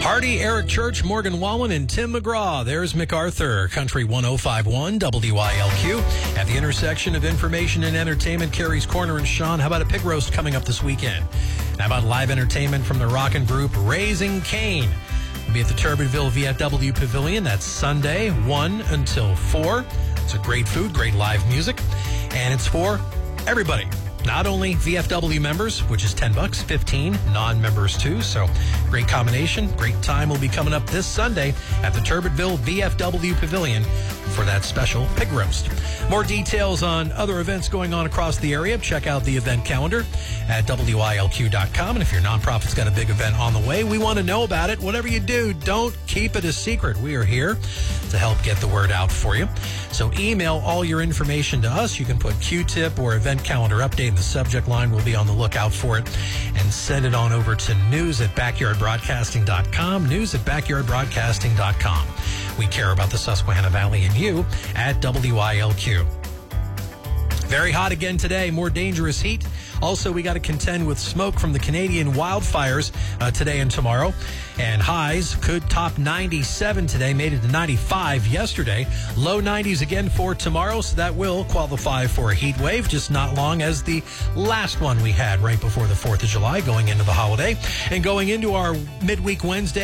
Hardy, Eric Church, Morgan Wallen, and Tim McGraw. There's MacArthur, Country 105.1 WILQ. At the intersection of information and entertainment, Carrie's Corner and Sean. How about a pig roast coming up this weekend? How about live entertainment from the rockin' group Raising Cain? We'll be at the Turbinville VFW Pavilion. That's Sunday, 1 until 4. It's a great food, great live music, and it's for everybody. Not only VFW members, which is $10, 15 non-members too. So great combination, great time will be coming up this Sunday at the Turbinville VFW Pavilion for that special pig roast. More details on other events going on across the area. Check out the event calendar at WILQ.com. And if your nonprofit's got a big event on the way, we want to know about it. Whatever you do, don't keep it a secret. We are here to help get the word out for you. So email all your information to us. You can put Q-tip or event calendar update in the subject line. We'll be on the lookout for it, and send it on over to news@backyardbroadcasting.com, news@backyardbroadcasting.com. We care about the Susquehanna Valley and you at WILQ. Very hot again today, more dangerous heat. Also, we got to contend with smoke from the Canadian wildfires today and tomorrow. And highs could top 97 today, made it to 95 yesterday. Low 90s again for tomorrow, so that will qualify for a heat wave, just not long as the last one we had right before the 4th of July going into the holiday. And going into our midweek Wednesday,